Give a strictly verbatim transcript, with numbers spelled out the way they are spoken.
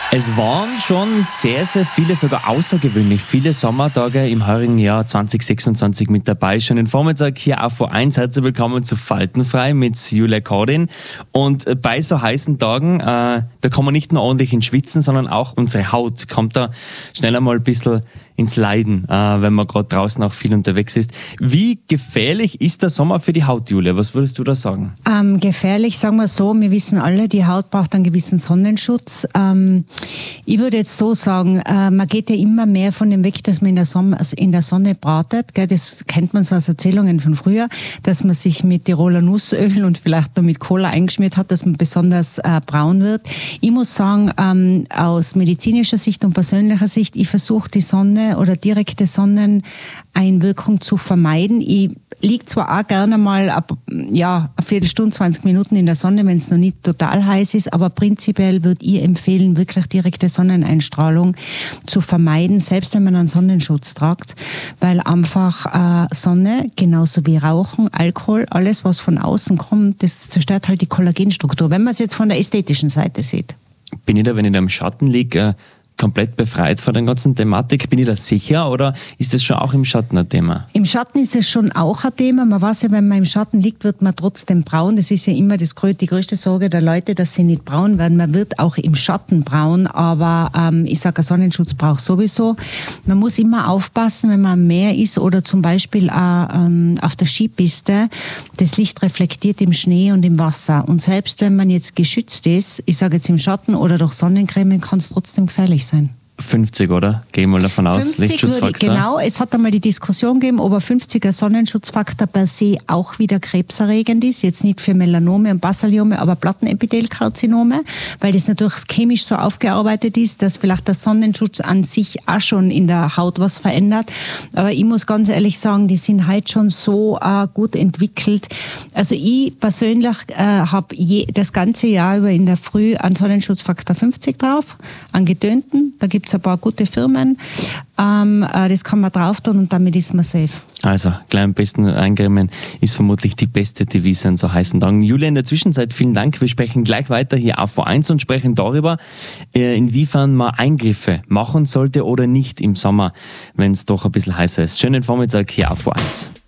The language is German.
Es waren schon sehr, sehr viele, sogar außergewöhnlich viele Sommertage im heurigen Jahr zwanzig sechsundzwanzig mit dabei. Schönen Vormittag hier auf V eins. Herzlich willkommen zu Faltenfrei mit Julia Kordin. Und bei so heißen Tagen, äh, da kann man nicht nur ordentlich ins Schwitzen, sondern auch unsere Haut kommt da schnell einmal ein bisschen ins Leiden, äh, wenn man gerade draußen auch viel unterwegs ist. Wie gefährlich ist der Sommer für die Haut, Julia? Was würdest du da sagen? Ähm, gefährlich, sagen wir so, wir wissen alle, die Haut braucht einen gewissen Sonnenschutz. Ähm, ich würde jetzt so sagen, äh, man geht ja immer mehr von dem weg, dass man in der, Sonne, also in der Sonne bratet. Gell? Das kennt man so aus Erzählungen von früher, dass man sich mit Tiroler Nussöl und vielleicht noch mit Cola eingeschmiert hat, dass man besonders äh, braun wird. Ich muss sagen, ähm, aus medizinischer Sicht und persönlicher Sicht, ich versuche die Sonne oder direkte Sonneneinwirkung zu vermeiden. Ich liege zwar auch gerne mal ab, ja, eine Viertelstunde, zwanzig Minuten in der Sonne, wenn es noch nicht total heiß ist, aber prinzipiell würde ich empfehlen, wirklich direkte Sonneneinstrahlung zu vermeiden, selbst wenn man einen Sonnenschutz tragt, weil einfach äh, Sonne, genauso wie Rauchen, Alkohol, alles was von außen kommt, das zerstört halt die Kollagenstruktur, wenn man es jetzt von der ästhetischen Seite sieht. Bin ich da, wenn ich da im Schatten liege, äh komplett befreit von der ganzen Thematik? Bin ich da sicher oder ist das schon auch im Schatten ein Thema? Im Schatten ist es schon auch ein Thema. Man weiß ja, wenn man im Schatten liegt, wird man trotzdem braun. Das ist ja immer das, die größte Sorge der Leute, dass sie nicht braun werden. Man wird auch im Schatten braun, aber ähm, ich sage, ein Sonnenschutz braucht sowieso. Man muss immer aufpassen, wenn man am Meer ist oder zum Beispiel auch, ähm, auf der Skipiste. Das Licht reflektiert im Schnee und im Wasser. Und selbst wenn man jetzt geschützt ist, ich sage jetzt im Schatten oder durch Sonnencreme, kann es trotzdem gefährlich sein. fünfzig, oder? Gehen wir mal davon aus, Lichtschutzfaktor. Genau, es hat einmal die Diskussion gegeben, ob ein fünfziger Sonnenschutzfaktor per se auch wieder krebserregend ist. Jetzt nicht für Melanome und Basaliome, aber Plattenepithelkarzinome, weil das natürlich chemisch so aufgearbeitet ist, dass vielleicht der Sonnenschutz an sich auch schon in der Haut was verändert. Aber ich muss ganz ehrlich sagen, die sind halt schon so äh, gut entwickelt. Also ich persönlich äh, habe das ganze Jahr über in der Früh einen Sonnenschutzfaktor fünfzig drauf, einen getönten. Da gibt es ein paar gute Firmen. Ähm, äh, das kann man drauf tun und damit ist man safe. Also, gleich am besten eincremen ist vermutlich die beste Devise an so heißen Tagen. Julia, in der Zwischenzeit vielen Dank. Wir sprechen gleich weiter hier auf V eins und sprechen darüber, äh, inwiefern man Eingriffe machen sollte oder nicht im Sommer, wenn es doch ein bisschen heißer ist. Schönen Vormittag hier auf V eins.